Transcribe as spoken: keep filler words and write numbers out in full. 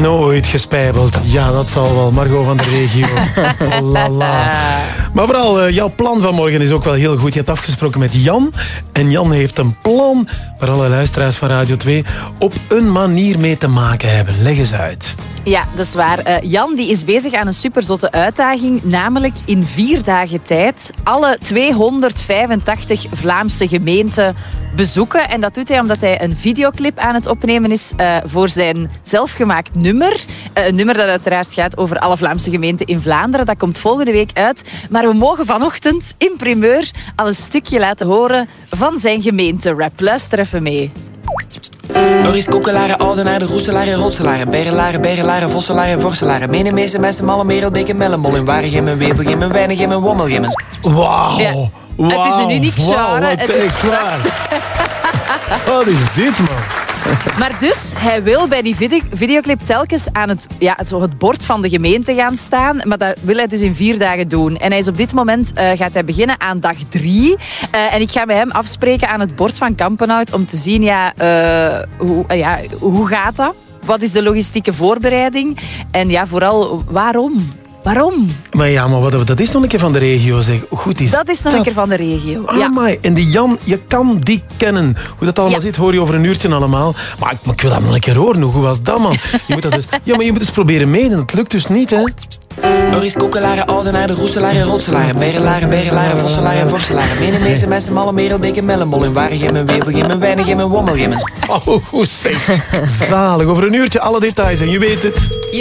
Nooit gespijbeld. Ja, dat zal wel. Margot van de regio. Lala. Maar vooral, uh, jouw plan van morgen is ook wel heel goed. Je hebt afgesproken met Jan. En Jan heeft een plan waar alle luisteraars van Radio twee op een manier mee te maken hebben. Leg eens uit. Ja, dat is waar. Uh, Jan die is bezig aan een superzotte uitdaging. Namelijk in vier dagen tijd alle tweehonderdvijfentachtig Vlaamse gemeenten bezoeken. En dat doet hij omdat hij een videoclip aan het opnemen is uh, voor zijn zelfgemaakt nummer. Uh, een nummer dat uiteraard gaat over alle Vlaamse gemeenten in Vlaanderen. Dat komt volgende week uit. Maar we mogen vanochtend in primeur al een stukje laten horen van zijn gemeenterap. Luister even mee. Norris, Kokelaren, Oudenaren, Roeselaren, Rotselaren, Berrelaren, Berrelaren, Vosselaren, Vorselaren, Menemezen, Messen, Mallen, Merelbeek en Mellenmol, Waregem, Wevelgem, Weinigem en Wommelgem. Wauw. Ja. Wow, het is een uniek genre. Wow, wat het is echt waar. Wat is dit, man? Maar dus, hij wil bij die video- videoclip telkens aan het, ja, zo het bord van de gemeente gaan staan. Maar dat wil hij dus in vier dagen doen. En hij is op dit moment, uh, gaat hij beginnen aan dag drie. Uh, en ik ga met hem afspreken aan het bord van Kampenhout om te zien, ja, uh, hoe, uh, ja, hoe gaat dat? Wat is de logistieke voorbereiding? En ja, vooral, waarom? Waarom? Maar ja, maar wat, dat is nog een keer van de regio, zeg. Hoe goed is dat? Dat is nog een keer van de regio. Ah, ja. my. En die Jan, je kan die kennen. Hoe dat allemaal Ja. zit, hoor je over een uurtje allemaal. Maar ik, maar ik wil dat nog een keer horen. Hoe was dat, man? Je moet dat dus, ja, maar je moet eens proberen mee. Dat lukt dus niet, hè? Norris, Kokelaren, Oudenaren, Roeselaren, Rotselaren, Berrelaren, Berrelaren, Vosselaren, Vorselaren, Menemezen, Messen, Mallen, Merelbeek en Mellenmol, Waregem, Wevelgem, Weinigem en Wommelgem. Oh, zeg. Zalig. Over een uurtje alle details en je weet het.